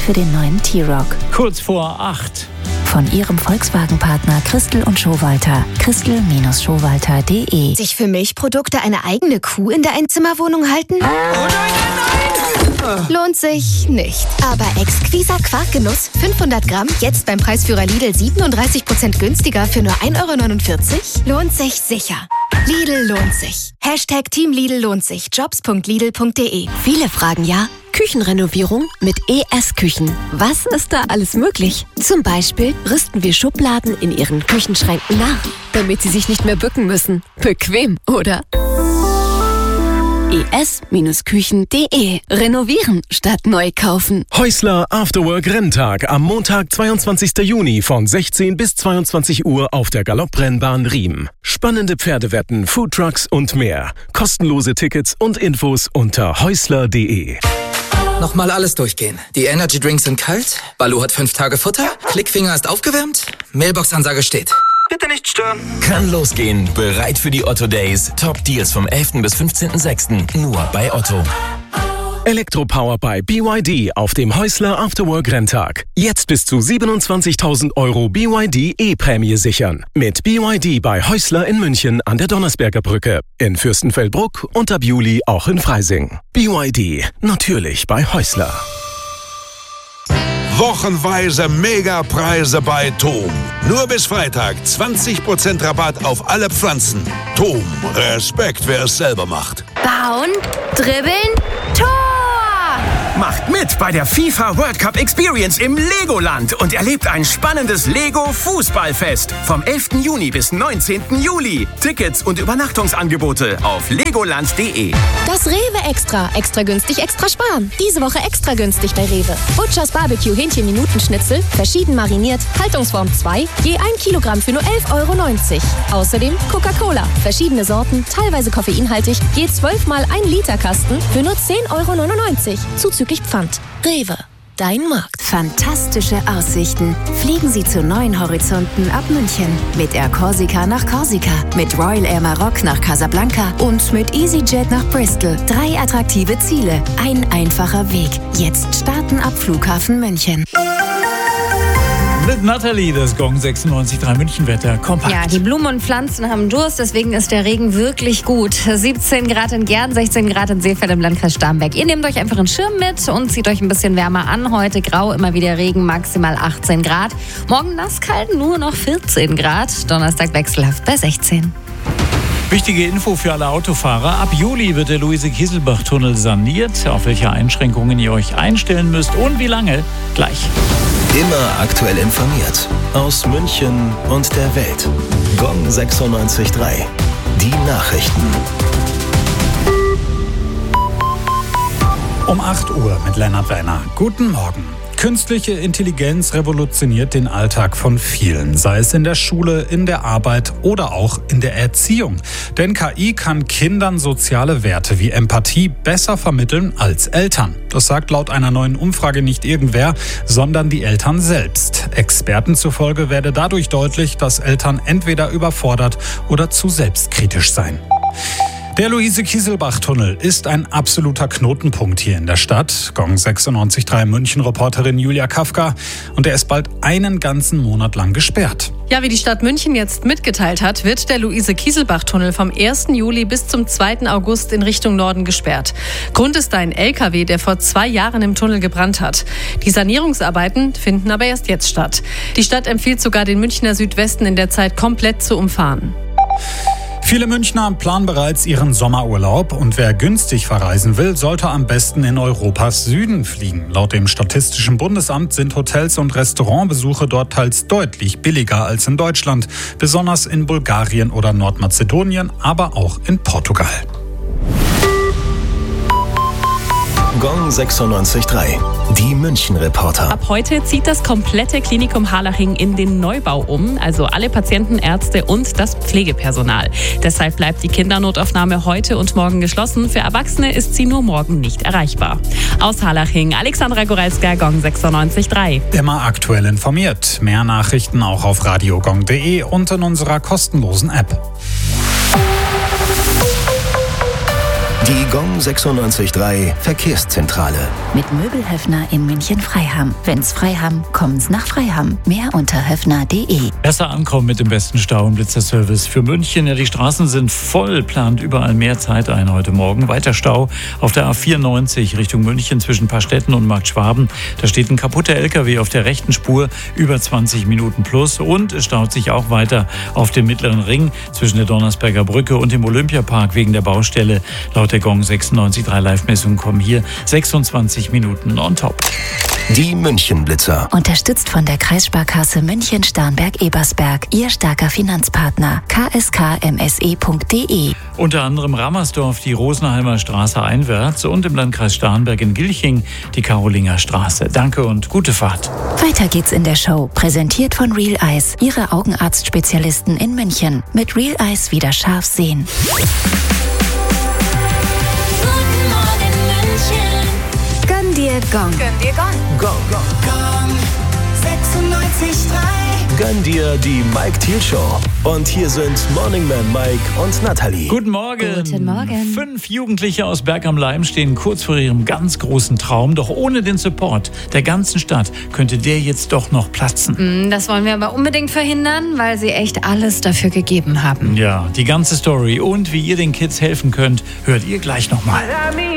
für den neuen T-Roc. Kurz vor 8. Von Ihrem Volkswagen-Partner Christel und Schowalter. Christel-Schowalter.de. Sich für Milchprodukte eine eigene Kuh in der Einzimmerwohnung halten? Oh nein! Lohnt sich nicht. Aber exquiser Quarkgenuss, 500 Gramm, jetzt beim Preisführer Lidl 37% günstiger für nur 1,49 €? Lohnt sich sicher. Lidl lohnt sich. Team Lidl lohnt sich. Jobs.lidl.de. Viele fragen ja, Küchenrenovierung mit ES-Küchen. Was ist da alles möglich? Zum Beispiel rüsten wir Schubladen in Ihren Küchenschränken nach, damit Sie sich nicht mehr bücken müssen. Bequem, oder? es-küchen.de. Renovieren statt neu kaufen. Häusler Afterwork Renntag am Montag, 22. Juni von 16 bis 22 Uhr auf der Galopprennbahn Riem. Spannende Pferdewetten, Foodtrucks und mehr. Kostenlose Tickets und Infos unter häusler.de. Nochmal alles durchgehen. Die Energy Drinks sind kalt, Balu hat 5 Tage Futter, Klickfinger ist aufgewärmt, Mailbox-Ansage steht. Bitte nicht stören. Kann losgehen. Bereit für die Otto Days. Top Deals vom 11. bis 15.06. Nur bei Otto. Elektropower bei BYD auf dem Häusler Afterwork Renntag. Jetzt bis zu 27.000 € BYD E-Prämie sichern. Mit BYD bei Häusler in München an der Donnersberger Brücke. In Fürstenfeldbruck und ab Juli auch in Freising. BYD, natürlich bei Häusler. Wochenweise Megapreise bei TOM. Nur bis Freitag 20% Rabatt auf alle Pflanzen. TOM, Respekt, wer es selber macht. Bauen, dribbeln, Tor! Macht mit bei der FIFA World Cup Experience im Legoland und erlebt ein spannendes Lego-Fußballfest vom 11. Juni bis 19. Juli. Tickets und Übernachtungsangebote auf legoland.de. Das Rewe Extra. Extra günstig, extra sparen. Diese Woche extra günstig bei Rewe. Butchers Barbecue Hähnchen-Minutenschnitzel, verschieden mariniert, Haltungsform 2, je 1 Kilogramm für nur 11,90 €. Außerdem Coca-Cola, verschiedene Sorten, teilweise koffeinhaltig, je 12 mal 1 Liter Kasten für nur 10,99 €. Zuzüglich Pfand. Rewe. Dein Markt. Fantastische Aussichten. Fliegen Sie zu neuen Horizonten ab München. Mit Air Corsica nach Korsika, mit Royal Air Maroc nach Casablanca und mit EasyJet nach Bristol. 3 attraktive Ziele, ein einfacher Weg. Jetzt starten ab Flughafen München. Mit Nathalie, das Gong 96.3 München-Wetter kompakt. Ja, die Blumen und Pflanzen haben Durst, deswegen ist der Regen wirklich gut. 17 Grad in Gern, 16 Grad in Seefeld im Landkreis Starnberg. Ihr nehmt euch einfach einen Schirm mit und zieht euch ein bisschen wärmer an. Heute grau, immer wieder Regen, maximal 18 Grad. Morgen nasskalt, nur noch 14 Grad. Donnerstag wechselhaft bei 16. Wichtige Info für alle Autofahrer. Ab Juli wird der Luise-Kieselbach-Tunnel saniert. Auf welche Einschränkungen ihr euch einstellen müsst und wie lange, gleich. Immer aktuell informiert. Aus München und der Welt. Gong 96.3. Die Nachrichten. Um 8 Uhr mit Lennart Werner. Guten Morgen. Künstliche Intelligenz revolutioniert den Alltag von vielen, sei es in der Schule, in der Arbeit oder auch in der Erziehung. Denn KI kann Kindern soziale Werte wie Empathie besser vermitteln als Eltern. Das sagt laut einer neuen Umfrage nicht irgendwer, sondern die Eltern selbst. Experten zufolge werde dadurch deutlich, dass Eltern entweder überfordert oder zu selbstkritisch seien. Der Luise-Kieselbach-Tunnel ist ein absoluter Knotenpunkt hier in der Stadt. Gong 96.3 München-Reporterin Julia Kafka. Und er ist bald einen ganzen Monat lang gesperrt. Ja, wie die Stadt München jetzt mitgeteilt hat, wird der Luise-Kieselbach-Tunnel vom 1. Juli bis zum 2. August in Richtung Norden gesperrt. Grund ist ein LKW, der vor 2 Jahren im Tunnel gebrannt hat. Die Sanierungsarbeiten finden aber erst jetzt statt. Die Stadt empfiehlt sogar, den Münchner Südwesten in der Zeit komplett zu umfahren. Viele Münchner planen bereits ihren Sommerurlaub und wer günstig verreisen will, sollte am besten in Europas Süden fliegen. Laut dem Statistischen Bundesamt sind Hotels- und Restaurantbesuche dort teils deutlich billiger als in Deutschland, besonders in Bulgarien oder Nordmazedonien, aber auch in Portugal. Gong 96.3. Die München-Reporter. Ab heute zieht das komplette Klinikum Harlaching in den Neubau um, also alle Patienten, Ärzte und das Pflegepersonal. Deshalb bleibt die Kindernotaufnahme heute und morgen geschlossen. Für Erwachsene ist sie nur morgen nicht erreichbar. Aus Harlaching, Alexandra Goralska, Gong 96.3. Immer aktuell informiert. Mehr Nachrichten auch auf radiogong.de und in unserer kostenlosen App. Die Gong 96.3 Verkehrszentrale. Mit Möbelhöfner in München-Freiham. Wenn's Freiham, kommen's nach Freiham. Mehr unter höfner.de. Besser ankommen mit dem besten Stau- und Blitzerservice für München. Ja, die Straßen sind voll, plant überall mehr Zeit ein heute Morgen. Weiter Stau auf der A94 Richtung München zwischen Pastetten und Marktschwaben. Da steht ein kaputter LKW auf der rechten Spur, über 20 Minuten plus. Und es staut sich auch weiter auf dem Mittleren Ring zwischen der Donnersberger Brücke und dem Olympiapark wegen der Baustelle. Laut der Gong 96.3 Live-Messung kommen hier 26 Minuten on top. Die München-Blitzer. Unterstützt von der Kreissparkasse München-Starnberg-Ebersberg. Ihr starker Finanzpartner. kskmse.de. Unter anderem Rammersdorf die Rosenheimer Straße einwärts und im Landkreis Starnberg in Gilching die Karolinger Straße. Danke und gute Fahrt. Weiter geht's in der Show. Präsentiert von Real Eyes. Ihre Augenarztspezialisten in München. Mit Real Eyes wieder scharf sehen. Gönn dir Gong. Gönn dir Gong. Gong. Gong 96.3. Gönn dir die Mike Thiel Show. Und hier sind Morning Man Mike und Natalie. Guten Morgen. Guten Morgen. 5 Jugendliche aus Berg am Laim stehen kurz vor ihrem ganz großen Traum. Doch ohne den Support der ganzen Stadt könnte der jetzt doch noch platzen. Das wollen wir aber unbedingt verhindern, weil sie echt alles dafür gegeben haben. Ja, die ganze Story und wie ihr den Kids helfen könnt, hört ihr gleich nochmal.